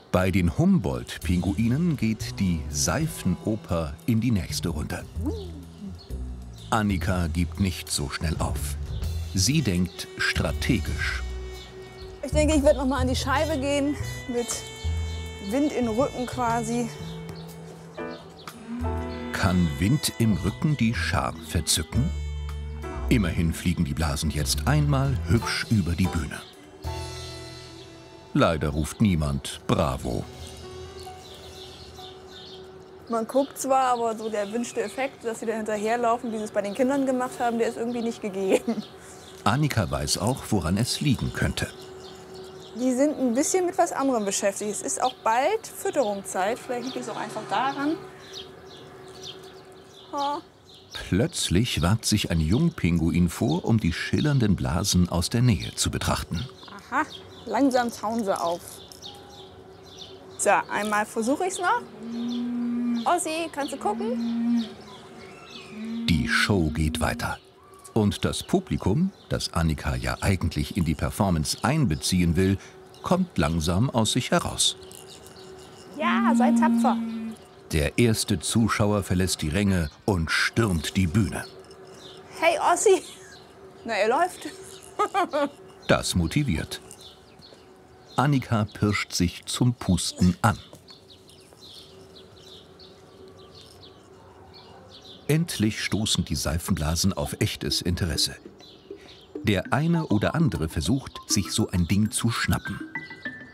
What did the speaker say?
Bei den Humboldt-Pinguinen geht die Seifenoper in die nächste Runde. Annika gibt nicht so schnell auf. Sie denkt strategisch. Ich denke, ich werde noch mal an die Scheibe gehen, mit Wind in den Rücken quasi. Kann Wind im Rücken die Schar verzücken? Immerhin fliegen die Blasen jetzt einmal hübsch über die Bühne. Leider ruft niemand Bravo. Man guckt zwar, aber so der erwünschte Effekt, dass sie da hinterherlaufen, wie sie es bei den Kindern gemacht haben, der ist irgendwie nicht gegeben. Annika weiß auch, woran es liegen könnte. Die sind ein bisschen mit was anderem beschäftigt. Es ist auch bald Fütterungszeit. Vielleicht liegt es auch einfach daran. Oh. Plötzlich wagt sich ein Jungpinguin vor, um die schillernden Blasen aus der Nähe zu betrachten. Aha, langsam tauen sie auf. So, einmal versuche ich es noch. Ossi, kannst du gucken? Die Show geht weiter. Und das Publikum, das Annika ja eigentlich in die Performance einbeziehen will, kommt langsam aus sich heraus. Ja, sei tapfer. Der erste Zuschauer verlässt die Ränge und stürmt die Bühne. Hey Ossi! Na, er läuft. Das motiviert. Annika pirscht sich zum Pusten an. Endlich stoßen die Seifenblasen auf echtes Interesse. Der eine oder andere versucht, sich so ein Ding zu schnappen.